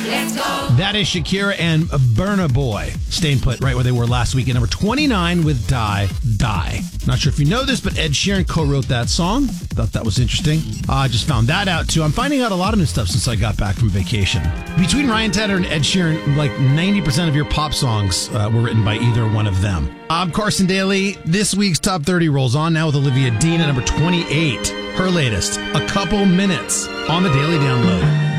That is Shakira and Burna Boy. Staying put right where they were last week at number 29 with Die. Not sure if you know this, but Ed Sheeran co-wrote that song. Thought that was interesting. I just found that out too. I'm finding out a lot of new stuff since I got back from vacation. Between Ryan Tedder and Ed Sheeran, like 90% of your pop songs were written by either one of them. I'm Carson Daly. This week's Top 30 rolls on now with Olivia Dean at number 28. Her latest, A Couple Minutes, on the Daily Download.